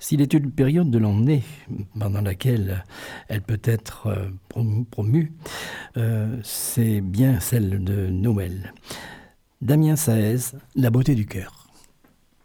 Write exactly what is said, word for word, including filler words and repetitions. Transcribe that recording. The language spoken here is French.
S'il est une période de l'année pendant laquelle elle peut être euh, prom- promue, euh, c'est bien celle de Noël. Damien Saez, La beauté du cœur.